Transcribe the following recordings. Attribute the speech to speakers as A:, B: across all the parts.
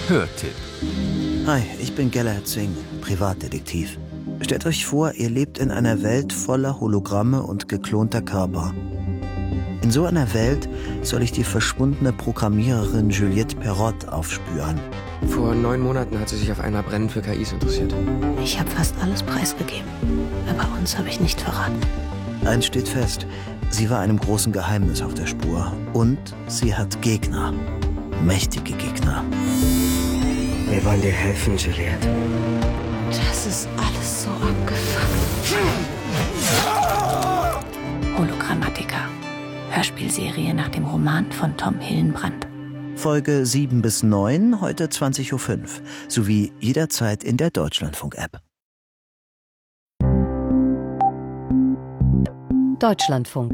A: Hörtipp.
B: Hi, ich bin Galahad Singh, Privatdetektiv. Stellt euch vor, ihr lebt in einer Welt voller Hologramme und geklonter Körper. In so einer Welt soll ich die verschwundene Programmiererin Juliette Perrot aufspüren.
C: Vor 9 Monaten hat sie sich auf einmal brennend für KIs interessiert.
D: Ich habe fast alles preisgegeben, aber uns habe ich nicht verraten.
B: Eins steht fest, sie war einem großen Geheimnis auf der Spur. Und sie hat Gegner. Mächtige Gegner.
C: Wir wollen dir helfen, Juliette.
D: Das ist alles so abgefuckt. Hologrammatiker. Hörspielserie nach dem Roman von Tom Hillenbrand.
B: Folge 7-9, heute 20:05 Uhr, sowie jederzeit in der Deutschlandfunk-App.
E: Deutschlandfunk.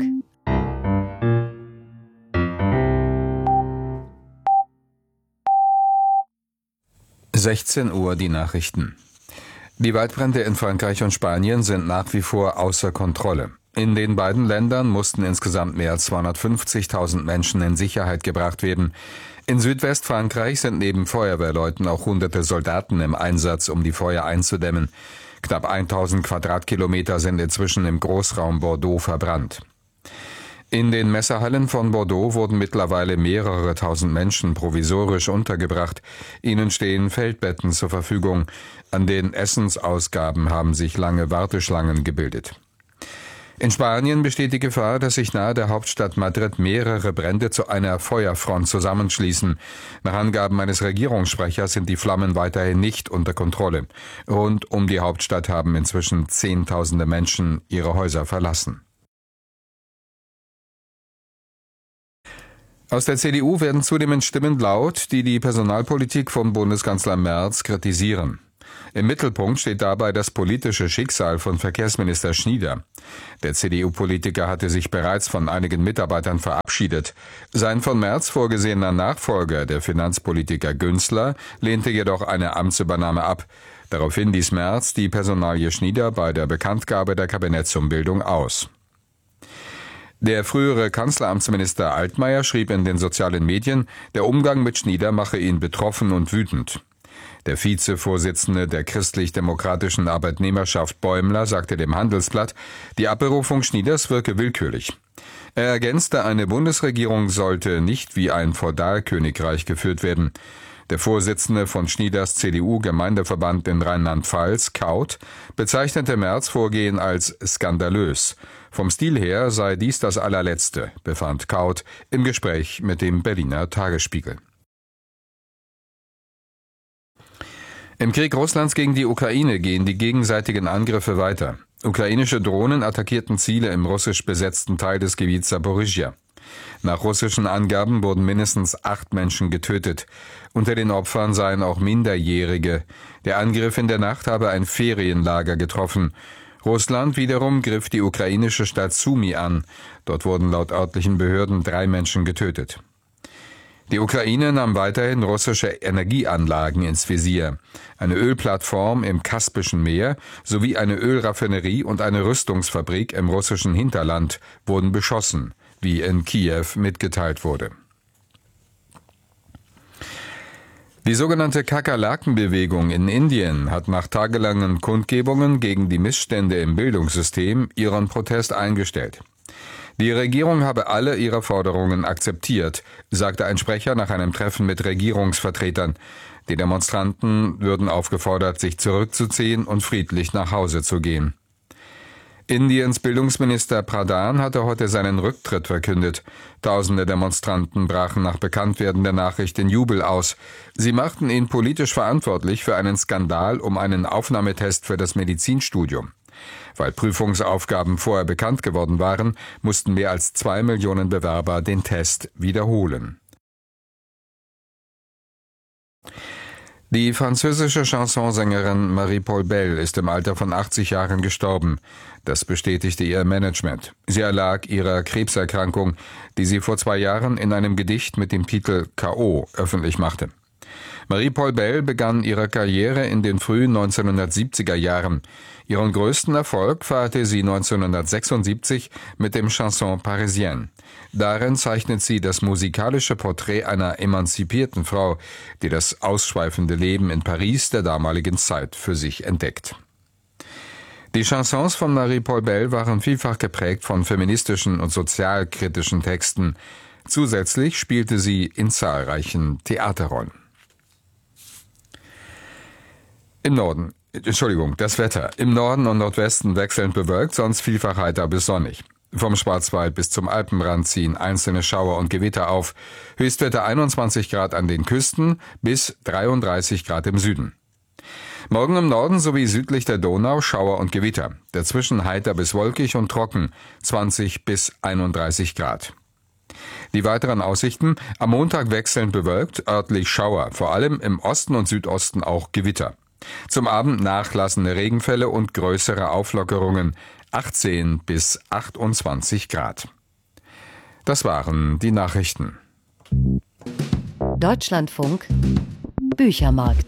A: Uhr die Nachrichten. Die Waldbrände in Frankreich und Spanien sind nach wie vor außer Kontrolle. In den beiden Ländern mussten insgesamt mehr als 250.000 Menschen in Sicherheit gebracht werden. In Südwestfrankreich sind neben Feuerwehrleuten auch hunderte Soldaten im Einsatz, um die Feuer einzudämmen. Knapp 1000 Quadratkilometer sind inzwischen im Großraum Bordeaux verbrannt. In den Messehallen von Bordeaux wurden mittlerweile mehrere tausend Menschen provisorisch untergebracht. Ihnen stehen Feldbetten zur Verfügung. An den Essensausgaben haben sich lange Warteschlangen gebildet. In Spanien besteht die Gefahr, dass sich nahe der Hauptstadt Madrid mehrere Brände zu einer Feuerfront zusammenschließen. Nach Angaben eines Regierungssprechers sind die Flammen weiterhin nicht unter Kontrolle. Rund um die Hauptstadt haben inzwischen Zehntausende Menschen ihre Häuser verlassen. Aus der CDU werden zunehmend Stimmen laut, die die Personalpolitik von Bundeskanzler Merz kritisieren. Im Mittelpunkt steht dabei das politische Schicksal von Verkehrsminister Schnieder. Der CDU-Politiker hatte sich bereits von einigen Mitarbeitern verabschiedet. Sein von Merz vorgesehener Nachfolger, der Finanzpolitiker Günzler, lehnte jedoch eine Amtsübernahme ab. Daraufhin ließ Merz die Personalie Schnieder bei der Bekanntgabe der Kabinettsumbildung aus. Der frühere Kanzleramtsminister Altmaier schrieb in den sozialen Medien, der Umgang mit Schnieder mache ihn betroffen und wütend. Der Vizevorsitzende der christlich-demokratischen Arbeitnehmerschaft Bäumler sagte dem Handelsblatt, die Abberufung Schnieders wirke willkürlich. Er ergänzte, eine Bundesregierung sollte nicht wie ein Feudalkönigreich geführt werden. Der Vorsitzende von Schnieders CDU-Gemeindeverband in Rheinland-Pfalz, Kaut, bezeichnete Merz' Vorgehen als skandalös. Vom Stil her sei dies das allerletzte, befand Kaut im Gespräch mit dem Berliner Tagesspiegel. Im Krieg Russlands gegen die Ukraine gehen die gegenseitigen Angriffe weiter. Ukrainische Drohnen attackierten Ziele im russisch besetzten Teil des Gebiets Saporischschja. Nach russischen Angaben wurden mindestens 8 Menschen getötet. Unter den Opfern seien auch Minderjährige. Der Angriff in der Nacht habe ein Ferienlager getroffen. Russland wiederum griff die ukrainische Stadt Sumy an. Dort wurden laut örtlichen Behörden 3 Menschen getötet. Die Ukraine nahm weiterhin russische Energieanlagen ins Visier. Eine Ölplattform im Kaspischen Meer sowie eine Ölraffinerie und eine Rüstungsfabrik im russischen Hinterland wurden beschossen, wie in Kiew mitgeteilt wurde. Die sogenannte Kakerlakenbewegung in Indien hat nach tagelangen Kundgebungen gegen die Missstände im Bildungssystem ihren Protest eingestellt. Die Regierung habe alle ihre Forderungen akzeptiert, sagte ein Sprecher nach einem Treffen mit Regierungsvertretern. Die Demonstranten würden aufgefordert, sich zurückzuziehen und friedlich nach Hause zu gehen. Indiens Bildungsminister Pradhan hatte heute seinen Rücktritt verkündet. Tausende Demonstranten brachen nach Bekanntwerden der Nachricht in Jubel aus. Sie machten ihn politisch verantwortlich für einen Skandal um einen Aufnahmetest für das Medizinstudium. Weil Prüfungsaufgaben vorher bekannt geworden waren, mussten mehr als 2 Millionen Bewerber den Test wiederholen. Die französische Chansonsängerin Marie-Paul Bell ist im Alter von 80 Jahren gestorben. Das bestätigte ihr Management. Sie erlag ihrer Krebserkrankung, die sie vor 2 Jahren in einem Gedicht mit dem Titel K.O. öffentlich machte. Marie-Paul Bell begann ihre Karriere in den frühen 1970er Jahren. Ihren größten Erfolg feierte sie 1976 mit dem Chanson Parisienne. Darin zeichnet sie das musikalische Porträt einer emanzipierten Frau, die das ausschweifende Leben in Paris der damaligen Zeit für sich entdeckt. Die Chansons von Marie-Paul Bell waren vielfach geprägt von feministischen und sozialkritischen Texten. Zusätzlich spielte sie in zahlreichen Theaterrollen. Das Wetter. Im Norden und Nordwesten wechselnd bewölkt, sonst vielfach heiter bis sonnig. Vom Schwarzwald bis zum Alpenrand ziehen einzelne Schauer und Gewitter auf. Höchstwerte 21 Grad an den Küsten bis 33 Grad im Süden. Morgen im Norden sowie südlich der Donau Schauer und Gewitter. Dazwischen heiter bis wolkig und trocken, 20 bis 31 Grad. Die weiteren Aussichten: am Montag wechselnd bewölkt, örtlich Schauer, vor allem im Osten und Südosten auch Gewitter. Zum Abend nachlassende Regenfälle und größere Auflockerungen, 18 bis 28 Grad. Das waren die Nachrichten.
E: Deutschlandfunk Büchermarkt.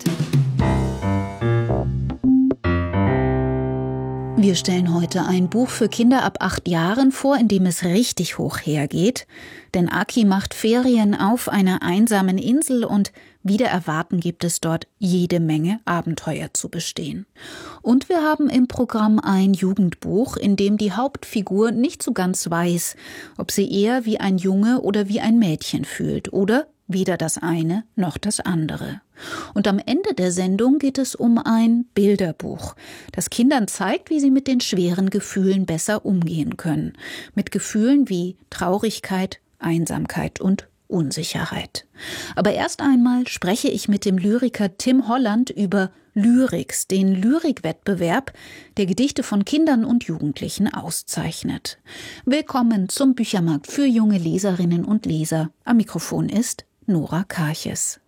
F: Wir stellen heute ein Buch für Kinder ab 8 Jahren vor, in dem es richtig hoch hergeht. Denn Aki macht Ferien auf einer einsamen Insel und wider Erwarten gibt es dort jede Menge Abenteuer zu bestehen. Und wir haben im Programm ein Jugendbuch, in dem die Hauptfigur nicht so ganz weiß, ob sie eher wie ein Junge oder wie ein Mädchen fühlt oder weder das eine noch das andere. Und am Ende der Sendung geht es um ein Bilderbuch, das Kindern zeigt, wie sie mit den schweren Gefühlen besser umgehen können. Mit Gefühlen wie Traurigkeit, Einsamkeit und Unsicherheit. Aber erst einmal spreche ich mit dem Lyriker Tim Holland über Lyrics, den Lyrikwettbewerb, der Gedichte von Kindern und Jugendlichen auszeichnet. Willkommen zum Büchermarkt für junge Leserinnen und Leser. Am Mikrofon ist Nora Karches.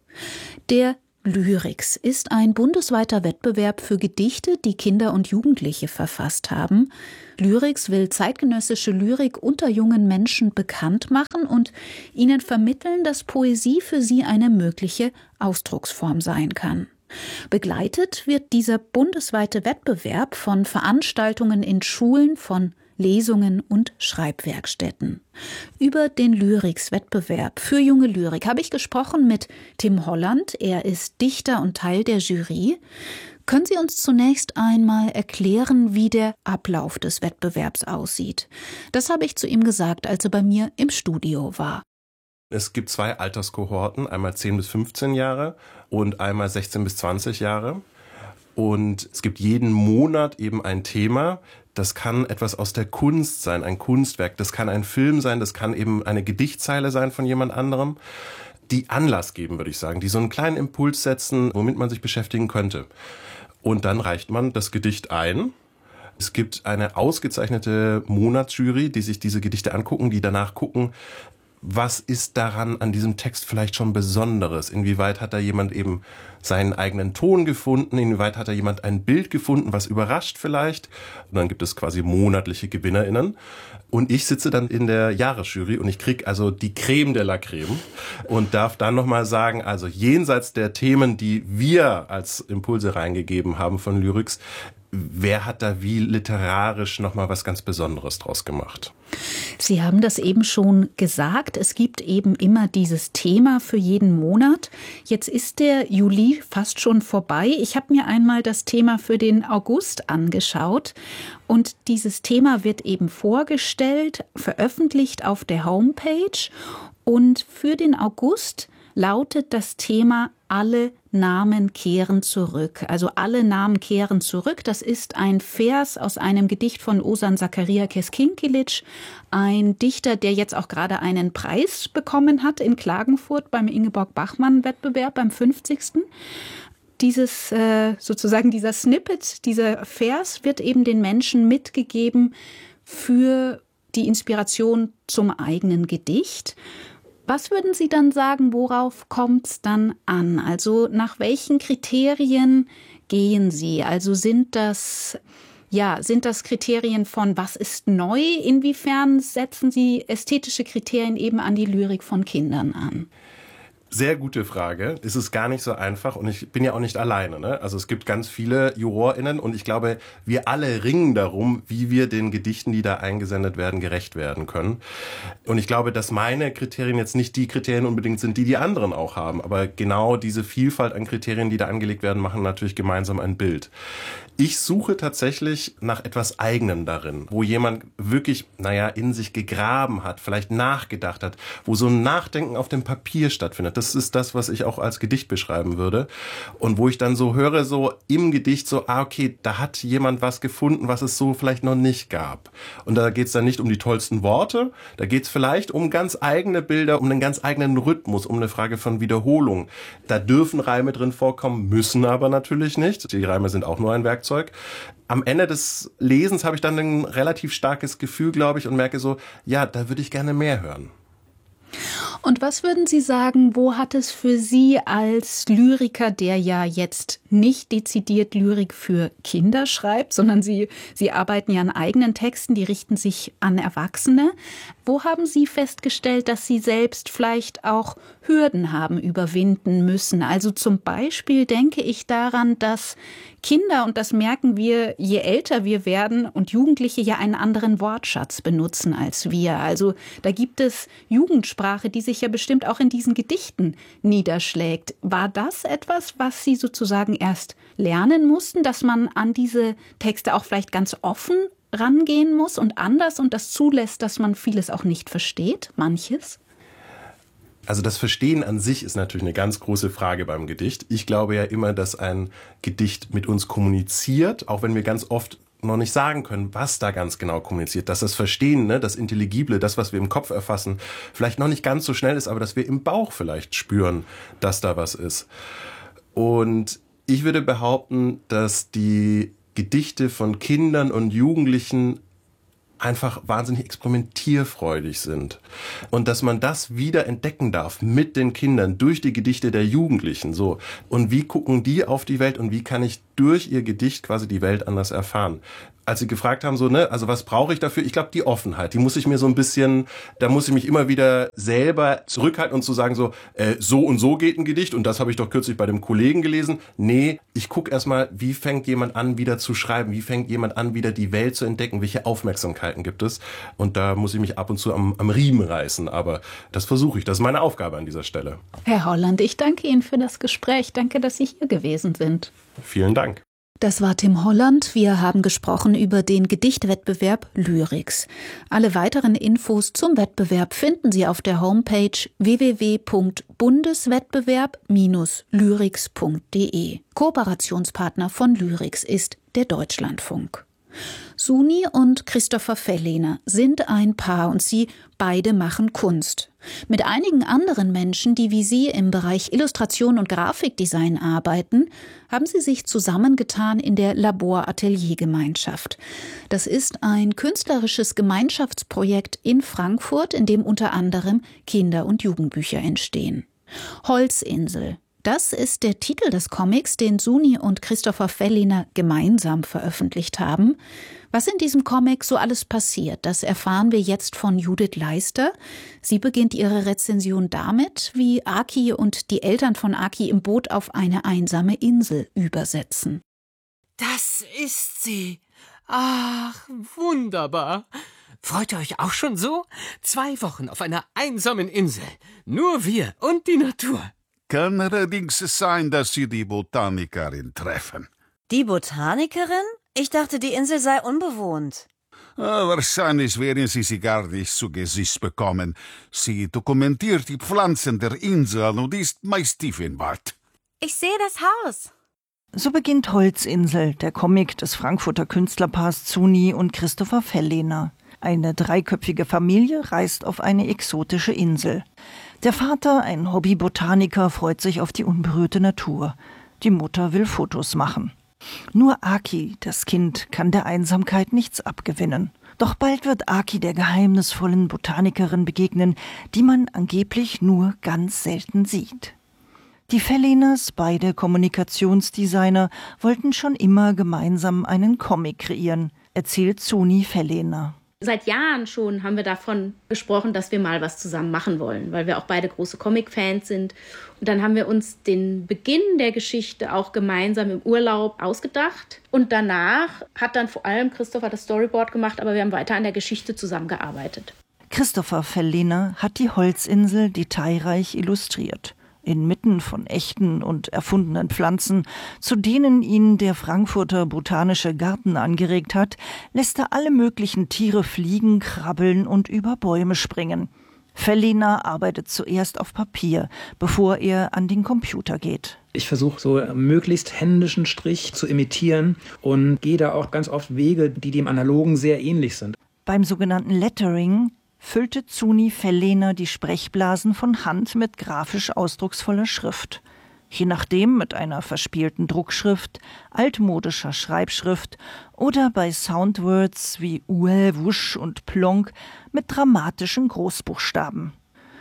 F: Der Lyrics ist ein bundesweiter Wettbewerb für Gedichte, die Kinder und Jugendliche verfasst haben. Lyrics will zeitgenössische Lyrik unter jungen Menschen bekannt machen und ihnen vermitteln, dass Poesie für sie eine mögliche Ausdrucksform sein kann. Begleitet wird dieser bundesweite Wettbewerb von Veranstaltungen in Schulen, von Lesungen und Schreibwerkstätten. Über den Lyrics-Wettbewerb für junge Lyrik habe ich gesprochen mit Tim Holland. Er ist Dichter und Teil der Jury. Können Sie uns zunächst einmal erklären, wie der Ablauf des Wettbewerbs aussieht? Das habe ich zu ihm gesagt, als er bei mir im Studio war.
G: Es gibt 2 Alterskohorten, einmal 10 bis 15 Jahre und einmal 16 bis 20 Jahre. Und es gibt jeden Monat eben ein Thema. Das kann etwas aus der Kunst sein, ein Kunstwerk. Das kann ein Film sein, das kann eben eine Gedichtzeile sein von jemand anderem, die Anlass geben, würde ich sagen, die so einen kleinen Impuls setzen, womit man sich beschäftigen könnte. Und dann reicht man das Gedicht ein. Es gibt eine ausgezeichnete Monatsjury, die sich diese Gedichte angucken, die danach gucken, was ist daran an diesem Text vielleicht schon Besonderes? Inwieweit hat da jemand eben seinen eigenen Ton gefunden? Inwieweit hat da jemand ein Bild gefunden, was überrascht vielleicht? Und dann gibt es quasi monatliche GewinnerInnen. Und ich sitze dann in der Jahresjury und ich kriege also die Creme de la Creme und darf dann nochmal sagen, also jenseits der Themen, die wir als Impulse reingegeben haben von Lyrics, wer hat da wie literarisch nochmal was ganz Besonderes draus gemacht?
F: Sie haben das eben schon gesagt, es gibt eben immer dieses Thema für jeden Monat. Jetzt ist der Juli fast schon vorbei. Ich habe mir einmal das Thema für den August angeschaut und dieses Thema wird eben vorgestellt, veröffentlicht auf der Homepage und für den August lautet das Thema Alle Namen kehren zurück. Also alle Namen kehren zurück. Das ist ein Vers aus einem Gedicht von Ozan Zakaria Keskinkilic, ein Dichter, der jetzt auch gerade einen Preis bekommen hat in Klagenfurt beim Ingeborg-Bachmann-Wettbewerb beim 50. Dieses sozusagen dieser Snippet, dieser Vers wird eben den Menschen mitgegeben für die Inspiration zum eigenen Gedicht. Was würden Sie dann sagen, worauf kommt es dann an? Also nach welchen Kriterien gehen Sie? Also sind das Kriterien von was ist neu? Inwiefern setzen Sie ästhetische Kriterien eben an die Lyrik von Kindern an?
G: Sehr gute Frage. Es ist gar nicht so einfach und ich bin ja auch nicht alleine, ne? Also es gibt ganz viele JurorInnen und ich glaube, wir alle ringen darum, wie wir den Gedichten, die da eingesendet werden, gerecht werden können. Und ich glaube, dass meine Kriterien jetzt nicht die Kriterien unbedingt sind, die die anderen auch haben. Aber genau diese Vielfalt an Kriterien, die da angelegt werden, machen natürlich gemeinsam ein Bild. Ich suche tatsächlich nach etwas Eigenem darin, wo jemand wirklich, in sich gegraben hat, vielleicht nachgedacht hat, wo so ein Nachdenken auf dem Papier stattfindet. Das ist das, was ich auch als Gedicht beschreiben würde. Und wo ich dann so höre, so im Gedicht so, okay, da hat jemand was gefunden, was es so vielleicht noch nicht gab. Und da geht es dann nicht um die tollsten Worte, da geht es vielleicht um ganz eigene Bilder, um einen ganz eigenen Rhythmus, um eine Frage von Wiederholung. Da dürfen Reime drin vorkommen, müssen aber natürlich nicht. Die Reime sind auch nur ein Werkzeug. Am Ende des Lesens habe ich dann ein relativ starkes Gefühl, glaube ich, und merke so, ja, da würde ich gerne mehr hören.
F: Und was würden Sie sagen, wo hat es für Sie als Lyriker, der ja jetzt nicht dezidiert Lyrik für Kinder schreibt, sondern Sie arbeiten ja an eigenen Texten, die richten sich an Erwachsene. Wo haben Sie festgestellt, dass Sie selbst vielleicht auch Hürden haben überwinden müssen? Also zum Beispiel denke ich daran, dass Kinder, und das merken wir, je älter wir werden, und Jugendliche ja einen anderen Wortschatz benutzen als wir. Also da gibt es Jugendsprache, die sich ja bestimmt auch in diesen Gedichten niederschlägt. War das etwas, was Sie sozusagen erst lernen mussten, dass man an diese Texte auch vielleicht ganz offen rangehen muss und anders und das zulässt, dass man vieles auch nicht versteht, manches?
G: Also das Verstehen an sich ist natürlich eine ganz große Frage beim Gedicht. Ich glaube ja immer, dass ein Gedicht mit uns kommuniziert, auch wenn wir ganz oft noch nicht sagen können, was da ganz genau kommuniziert. Dass das Verstehen, das Intelligible, das, was wir im Kopf erfassen, vielleicht noch nicht ganz so schnell ist, aber dass wir im Bauch vielleicht spüren, dass da was ist. Und ich würde behaupten, dass die Gedichte von Kindern und Jugendlichen einfach wahnsinnig experimentierfreudig sind. Und dass man das wieder entdecken darf mit den Kindern durch die Gedichte der Jugendlichen. So. Und wie gucken die auf die Welt und wie kann ich durch ihr Gedicht quasi die Welt anders erfahren? Als Sie gefragt haben, also was brauche ich dafür? Ich glaube, die Offenheit, die muss ich mir so ein bisschen, da muss ich mich immer wieder selber zurückhalten und zu sagen so und so geht ein Gedicht und das habe ich doch kürzlich bei dem Kollegen gelesen. Nee, ich gucke erstmal, wie fängt jemand an, wieder zu schreiben? Wie fängt jemand an, wieder die Welt zu entdecken? Welche Aufmerksamkeiten gibt es? Und da muss ich mich ab und zu am Riemen reißen, aber das versuche ich. Das ist meine Aufgabe an dieser Stelle.
F: Herr Holland, ich danke Ihnen für das Gespräch. Danke, dass Sie hier gewesen sind.
G: Vielen Dank.
F: Das war Tim Holland. Wir haben gesprochen über den Gedichtwettbewerb Lyrics. Alle weiteren Infos zum Wettbewerb finden Sie auf der Homepage www.bundeswettbewerb-lyrics.de. Kooperationspartner von Lyrics ist der Deutschlandfunk. Suni und Christopher Fellehner sind ein Paar und sie beide machen Kunst. Mit einigen anderen Menschen, die wie sie im Bereich Illustration und Grafikdesign arbeiten, haben sie sich zusammengetan in der Labor-Atelier-Gemeinschaft. Das ist ein künstlerisches Gemeinschaftsprojekt in Frankfurt, in dem unter anderem Kinder- und Jugendbücher entstehen. Holzinsel. Das ist der Titel des Comics, den Suni und Christopher Fellehner gemeinsam veröffentlicht haben. Was in diesem Comic so alles passiert, das erfahren wir jetzt von Judith Leister. Sie beginnt ihre Rezension damit, wie Aki und die Eltern von Aki im Boot auf eine einsame Insel übersetzen.
H: Das ist sie. Ach, wunderbar. Freut ihr euch auch schon so? 2 Wochen auf einer einsamen Insel. Nur wir und die Natur.
I: Kann allerdings sein, dass Sie die Botanikerin treffen.
J: Die Botanikerin? Ich dachte, die Insel sei unbewohnt.
I: Wahrscheinlich werden Sie sie gar nicht zu Gesicht bekommen. Sie dokumentiert die Pflanzen der Insel und ist meist tief im Wald.
J: Ich sehe das Haus.
K: So beginnt Holzinsel, der Comic des Frankfurter Künstlerpaars Suni und Christopher Fellehner. Eine 3-köpfige Familie reist auf eine exotische Insel. Der Vater, ein Hobbybotaniker, freut sich auf die unberührte Natur. Die Mutter will Fotos machen. Nur Aki, das Kind, kann der Einsamkeit nichts abgewinnen. Doch bald wird Aki der geheimnisvollen Botanikerin begegnen, die man angeblich nur ganz selten sieht. Die Fellehners, beide Kommunikationsdesigner, wollten schon immer gemeinsam einen Comic kreieren, erzählt Suni Fellehner.
L: Seit Jahren schon haben wir davon gesprochen, dass wir mal was zusammen machen wollen, weil wir auch beide große Comic-Fans sind. Und dann haben wir uns den Beginn der Geschichte auch gemeinsam im Urlaub ausgedacht. Und danach hat dann vor allem Christopher das Storyboard gemacht, aber wir haben weiter an der Geschichte zusammengearbeitet.
K: Christopher Fellehner hat die Holzinsel detailreich illustriert. Inmitten von echten und erfundenen Pflanzen, zu denen ihn der Frankfurter Botanische Garten angeregt hat, lässt er alle möglichen Tiere fliegen, krabbeln und über Bäume springen. Fellehner arbeitet zuerst auf Papier, bevor er an den Computer geht.
M: Ich versuche so möglichst händischen Strich zu imitieren und gehe da auch ganz oft Wege, die dem Analogen sehr ähnlich sind.
K: Beim sogenannten Lettering füllte Zuni Fellehner die Sprechblasen von Hand mit grafisch ausdrucksvoller Schrift. Je nachdem mit einer verspielten Druckschrift, altmodischer Schreibschrift oder bei Soundwords wie Uel, Wusch und Plonk mit dramatischen Großbuchstaben.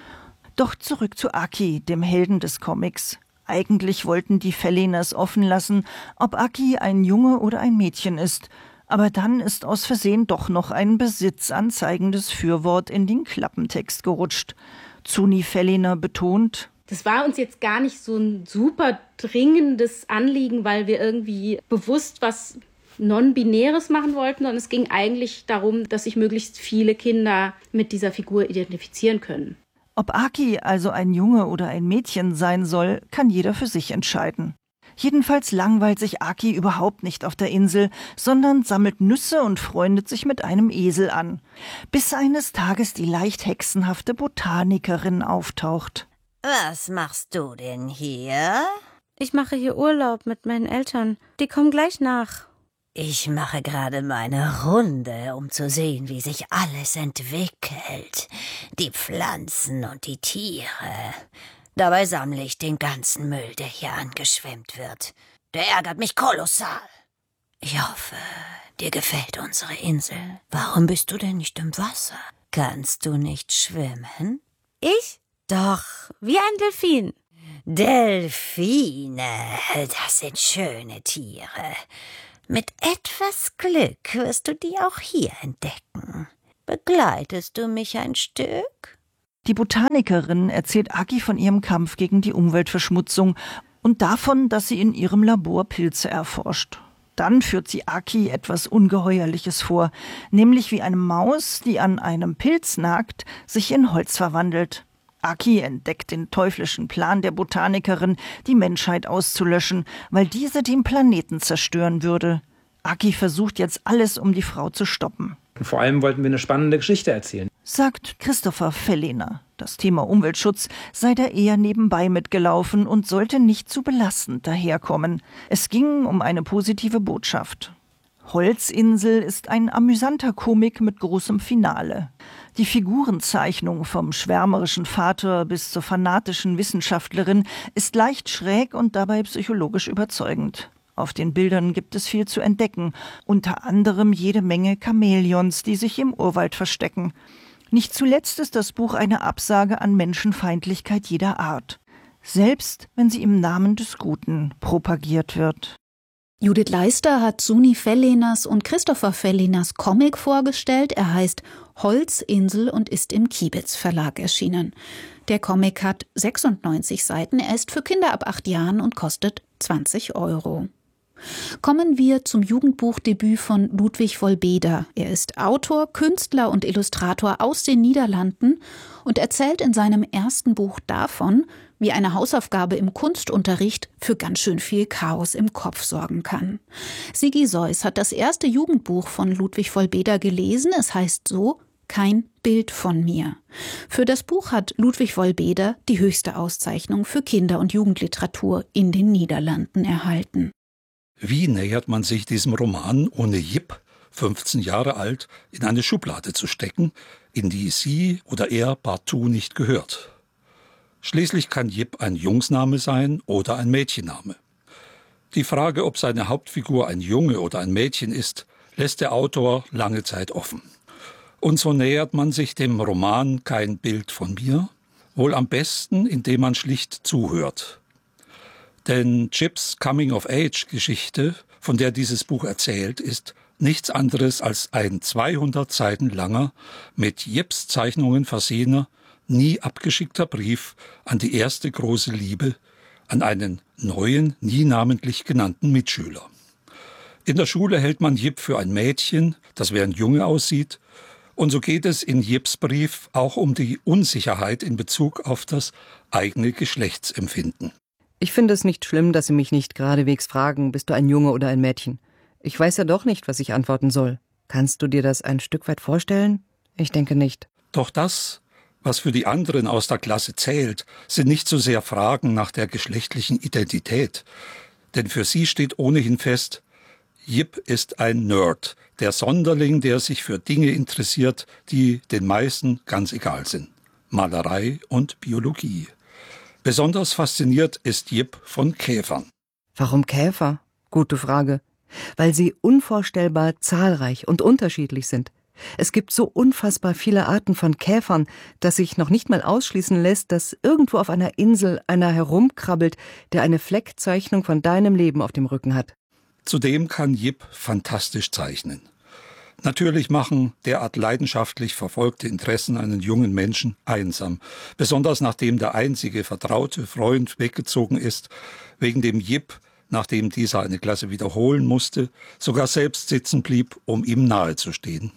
K: Doch zurück zu Aki, dem Helden des Comics. Eigentlich wollten die Fellehners offen lassen, ob Aki ein Junge oder ein Mädchen ist. Aber dann ist aus Versehen doch noch ein besitzanzeigendes Fürwort in den Klappentext gerutscht. Zuni Fellehner betont:
L: Das war uns jetzt gar nicht so ein super dringendes Anliegen, weil wir irgendwie bewusst was Non-Binäres machen wollten, sondern es ging eigentlich darum, dass sich möglichst viele Kinder mit dieser Figur identifizieren können.
K: Ob Aki also ein Junge oder ein Mädchen sein soll, kann jeder für sich entscheiden. Jedenfalls langweilt sich Aki überhaupt nicht auf der Insel, sondern sammelt Nüsse und freundet sich mit einem Esel an. Bis eines Tages die leicht hexenhafte Botanikerin auftaucht.
J: Was machst du denn hier?
N: Ich mache hier Urlaub mit meinen Eltern. Die kommen gleich nach.
J: Ich mache gerade meine Runde, um zu sehen, wie sich alles entwickelt. Die Pflanzen und die Tiere. Dabei sammle ich den ganzen Müll, der hier angeschwemmt wird. Der ärgert mich kolossal. Ich hoffe, dir gefällt unsere Insel. Warum bist du denn nicht im Wasser? Kannst du nicht schwimmen?
N: Ich? Doch, wie ein Delfin.
J: Delfine, das sind schöne Tiere. Mit etwas Glück wirst du die auch hier entdecken. Begleitest du mich ein Stück?
K: Die Botanikerin erzählt Aki von ihrem Kampf gegen die Umweltverschmutzung und davon, dass sie in ihrem Labor Pilze erforscht. Dann führt sie Aki etwas Ungeheuerliches vor, nämlich wie eine Maus, die an einem Pilz nagt, sich in Holz verwandelt. Aki entdeckt den teuflischen Plan der Botanikerin, die Menschheit auszulöschen, weil diese den Planeten zerstören würde. Aki versucht jetzt alles, um die Frau zu stoppen.
M: Vor allem wollten wir eine spannende Geschichte erzählen.
K: Sagt Christopher Fellehner. Das Thema Umweltschutz sei da eher nebenbei mitgelaufen und sollte nicht zu belastend daherkommen. Es ging um eine positive Botschaft. Holzinsel ist ein amüsanter Komik mit großem Finale. Die Figurenzeichnung vom schwärmerischen Vater bis zur fanatischen Wissenschaftlerin ist leicht schräg und dabei psychologisch überzeugend. Auf den Bildern gibt es viel zu entdecken, unter anderem jede Menge Chamäleons, die sich im Urwald verstecken. Nicht zuletzt ist das Buch eine Absage an Menschenfeindlichkeit jeder Art, selbst wenn sie im Namen des Guten propagiert wird.
F: Judith Leister hat Zuni Fellehners und Christopher Fellehners Comic vorgestellt. Er heißt Holzinsel und ist im Kibitz Verlag erschienen. Der Comic hat 96 Seiten, er ist für Kinder ab 8 Jahren und kostet 20 €. Kommen wir zum Jugendbuchdebüt von Ludwig Wolbeder. Er ist Autor, Künstler und Illustrator aus den Niederlanden und erzählt in seinem ersten Buch davon, wie eine Hausaufgabe im Kunstunterricht für ganz schön viel Chaos im Kopf sorgen kann. Sigi Seuss hat das erste Jugendbuch von Ludwig Wolbeder gelesen. Es heißt so: Kein Bild von mir. Für das Buch hat Ludwig Wolbeder die höchste Auszeichnung für Kinder- und Jugendliteratur in den Niederlanden erhalten.
O: Wie nähert man sich diesem Roman, ohne Jip, 15 Jahre alt, in eine Schublade zu stecken, in die sie oder er partout nicht gehört? Schließlich kann Jip ein Jungsname sein oder ein Mädchenname. Die Frage, ob seine Hauptfigur ein Junge oder ein Mädchen ist, lässt der Autor lange Zeit offen. Und so nähert man sich dem Roman Kein Bild von mir, wohl am besten, indem man schlicht zuhört. Denn Jips Coming-of-Age-Geschichte, von der dieses Buch erzählt, ist nichts anderes als ein 200 Seiten langer, mit Jips Zeichnungen versehener, nie abgeschickter Brief an die erste große Liebe, an einen neuen, nie namentlich genannten Mitschüler. In der Schule hält man Jip für ein Mädchen, das wie ein Junge aussieht, und so geht es in Jips Brief auch um die Unsicherheit in Bezug auf das eigene Geschlechtsempfinden.
P: Ich finde es nicht schlimm, dass Sie mich nicht geradewegs fragen, bist du ein Junge oder ein Mädchen? Ich weiß ja doch nicht, was ich antworten soll. Kannst du dir das ein Stück weit vorstellen? Ich denke nicht.
O: Doch das, was für die anderen aus der Klasse zählt, sind nicht so sehr Fragen nach der geschlechtlichen Identität. Denn für sie steht ohnehin fest, Jip ist ein Nerd, der Sonderling, der sich für Dinge interessiert, die den meisten ganz egal sind. Malerei und Biologie. Besonders fasziniert ist Jip von Käfern.
P: Warum Käfer? Gute Frage. Weil sie unvorstellbar zahlreich und unterschiedlich sind. Es gibt so unfassbar viele Arten von Käfern, dass sich noch nicht mal ausschließen lässt, dass irgendwo auf einer Insel einer herumkrabbelt, der eine Fleckzeichnung von deinem Leben auf dem Rücken hat.
O: Zudem kann Jip fantastisch zeichnen. Natürlich machen derart leidenschaftlich verfolgte Interessen einen jungen Menschen einsam, besonders nachdem der einzige vertraute Freund weggezogen ist, wegen dem Jip, nachdem dieser eine Klasse wiederholen musste, sogar selbst sitzen blieb, um ihm nahezustehen.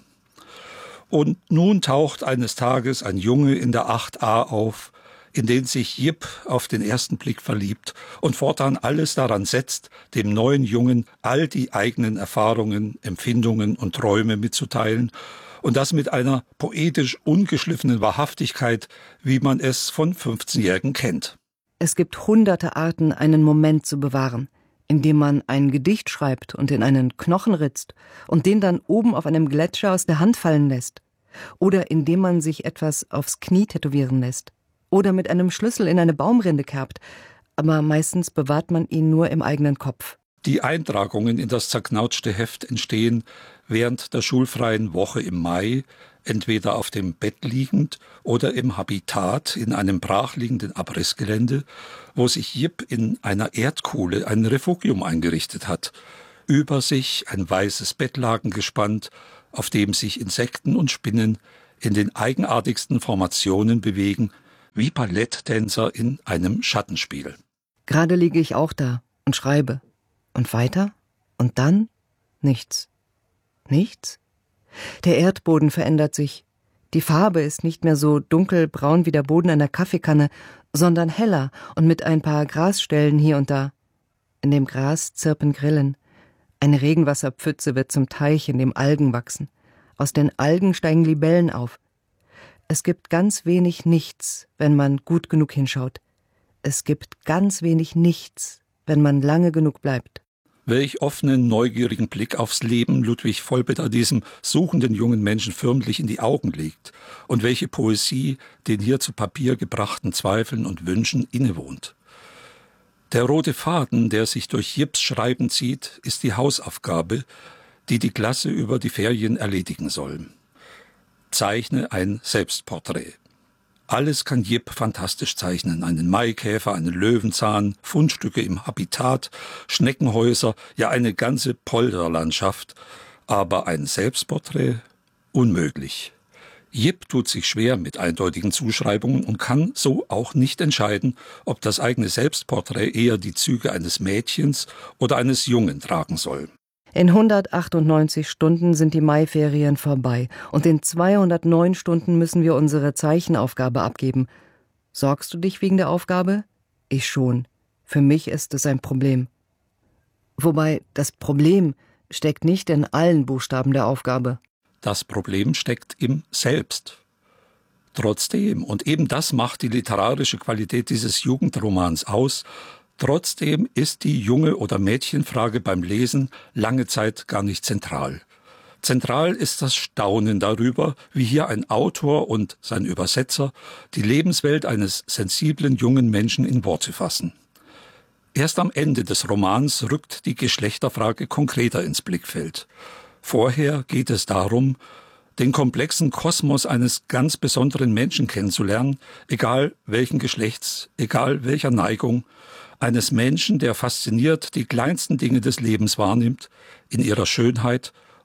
O: Und nun taucht eines Tages ein Junge in der 8a auf, in den sich Jip auf den ersten Blick verliebt und fortan alles daran setzt, dem neuen Jungen all die eigenen Erfahrungen, Empfindungen und Träume mitzuteilen und das mit einer poetisch ungeschliffenen Wahrhaftigkeit, wie man es von 15-Jährigen kennt.
P: Es gibt hunderte Arten, einen Moment zu bewahren, indem man ein Gedicht schreibt und in einen Knochen ritzt und den dann oben auf einem Gletscher aus der Hand fallen lässt. Oder indem man sich etwas aufs Knie tätowieren lässt. Oder mit einem Schlüssel in eine Baumrinde kerbt. Aber meistens bewahrt man ihn nur im eigenen Kopf.
O: Die Eintragungen in das zerknautschte Heft entstehen während der schulfreien Woche im Mai, entweder auf dem Bett liegend oder im Habitat in einem brachliegenden Abrissgelände, wo sich Jip in einer Erdkuhle ein Refugium eingerichtet hat. Über sich ein weißes Bettlaken gespannt, auf dem sich Insekten und Spinnen in den eigenartigsten Formationen bewegen, wie Balletttänzer in einem Schattenspiel.
P: Gerade liege ich auch da und schreibe. Und weiter? Und dann? Nichts. Nichts? Der Erdboden verändert sich. Die Farbe ist nicht mehr so dunkelbraun wie der Boden einer Kaffeekanne, sondern heller und mit ein paar Grasstellen hier und da. In dem Gras zirpen Grillen. Eine Regenwasserpfütze wird zum Teich, in dem Algen wachsen. Aus den Algen steigen Libellen auf. Es gibt ganz wenig Nichts, wenn man gut genug hinschaut. Es gibt ganz wenig Nichts, wenn man lange genug bleibt.
O: Welch offenen, neugierigen Blick aufs Leben Ludwig Vollbitter diesem suchenden jungen Menschen förmlich in die Augen legt und welche Poesie den hier zu Papier gebrachten Zweifeln und Wünschen innewohnt. Der rote Faden, der sich durch Jips Schreiben zieht, ist die Hausaufgabe, die die Klasse über die Ferien erledigen soll. Zeichne ein Selbstporträt. Alles kann Jip fantastisch zeichnen. Einen Maikäfer, einen Löwenzahn, Fundstücke im Habitat, Schneckenhäuser, ja eine ganze Polderlandschaft. Aber ein Selbstporträt? Unmöglich. Jip tut sich schwer mit eindeutigen Zuschreibungen und kann so auch nicht entscheiden, ob das eigene Selbstporträt eher die Züge eines Mädchens oder eines Jungen tragen soll.
P: In 198 Stunden sind die Maiferien vorbei und in 209 Stunden müssen wir unsere Zeichenaufgabe abgeben. Sorgst du dich wegen der Aufgabe? Ich schon. Für mich ist es ein Problem. Wobei, das Problem steckt nicht in allen Buchstaben der Aufgabe.
O: Das Problem steckt im Selbst. Trotzdem, und eben das macht die literarische Qualität dieses Jugendromans aus, trotzdem ist die Junge- oder Mädchenfrage beim Lesen lange Zeit gar nicht zentral. Zentral ist das Staunen darüber, wie hier ein Autor und sein Übersetzer die Lebenswelt eines sensiblen jungen Menschen in Worte fassen. Erst am Ende des Romans rückt die Geschlechterfrage konkreter ins Blickfeld. Vorher geht es darum, den komplexen Kosmos eines ganz besonderen Menschen kennenzulernen, egal welchen Geschlechts, egal welcher Neigung, eines Menschen, der fasziniert die kleinsten Dinge des Lebens wahrnimmt, in ihrer Schönheit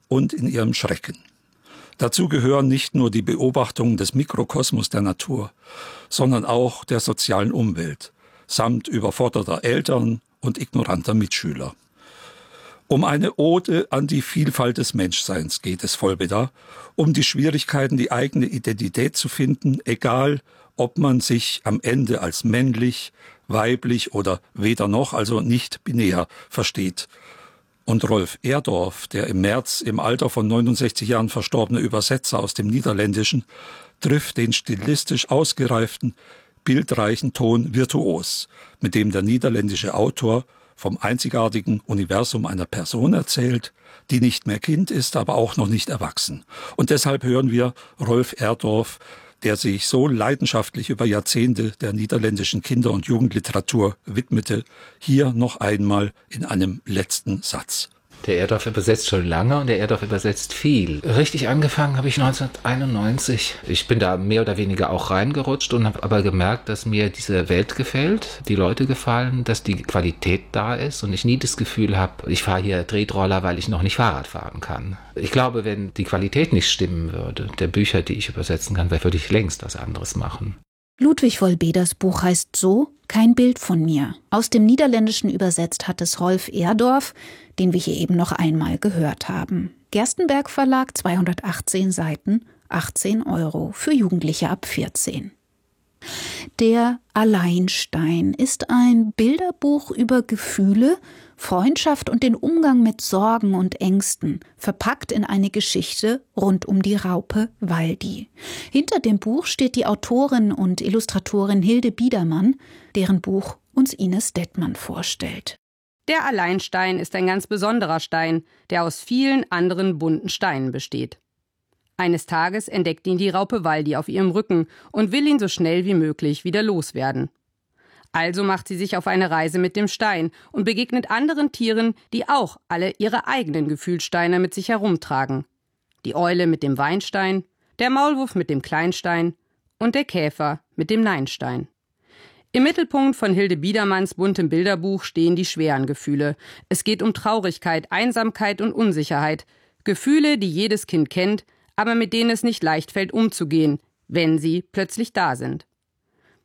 O: und in ihrem Schrecken. Dazu gehören nicht nur die Beobachtungen des Mikrokosmos der Natur, sondern auch der sozialen Umwelt, samt überforderter Eltern und ignoranter Mitschüler. Um eine Ode an die Vielfalt des Menschseins geht es Volbeda, um die Schwierigkeiten, die eigene Identität zu finden, egal ob man sich am Ende als männlich, weiblich oder weder noch, also nicht binär versteht. Und Rolf Ehrdorf, der im März im Alter von 69 Jahren verstorbene Übersetzer aus dem Niederländischen, trifft den stilistisch ausgereiften, bildreichen Ton virtuos, mit dem der niederländische Autor vom einzigartigen Universum einer Person erzählt, die nicht mehr Kind ist, aber auch noch nicht erwachsen. Und deshalb hören wir Rolf Ehrdorf, der sich so leidenschaftlich über Jahrzehnte der niederländischen Kinder- und Jugendliteratur widmete, hier noch einmal in einem letzten Satz.
Q: Der Ehrdorf übersetzt schon lange und der Ehrdorf übersetzt viel. Richtig angefangen habe ich 1991. Ich bin da mehr oder weniger auch reingerutscht und habe aber gemerkt, dass mir diese Welt gefällt, die Leute gefallen, dass die Qualität da ist und ich nie das Gefühl habe, ich fahre hier Tretroller, weil ich noch nicht Fahrrad fahren kann. Ich glaube, wenn die Qualität nicht stimmen würde, der Bücher, die ich übersetzen kann, würde ich längst was anderes machen.
F: Ludwig Volbeders Buch heißt so »Kein Bild von mir«. Aus dem Niederländischen übersetzt hat es Rolf Ehrdorf, den wir hier eben noch einmal gehört haben. Gerstenberg Verlag, 218 Seiten, 18 € für Jugendliche ab 14. Der Alleinstein ist ein Bilderbuch über Gefühle, Freundschaft und den Umgang mit Sorgen und Ängsten, verpackt in eine Geschichte rund um die Raupe Waldi. Hinter dem Buch steht die Autorin und Illustratorin Hilde Biedermann, deren Buch uns Ines Dettmann vorstellt.
R: Der Alleinstein ist ein ganz besonderer Stein, der aus vielen anderen bunten Steinen besteht. Eines Tages entdeckt ihn die Raupe Waldi auf ihrem Rücken und will ihn so schnell wie möglich wieder loswerden. Also macht sie sich auf eine Reise mit dem Stein und begegnet anderen Tieren, die auch alle ihre eigenen Gefühlssteine mit sich herumtragen. Die Eule mit dem Weinstein, der Maulwurf mit dem Kleinstein und der Käfer mit dem Neinstein. Im Mittelpunkt von Hilde Biedermanns buntem Bilderbuch stehen die schweren Gefühle. Es geht um Traurigkeit, Einsamkeit und Unsicherheit. Gefühle, die jedes Kind kennt, aber mit denen es nicht leicht fällt umzugehen, wenn sie plötzlich da sind.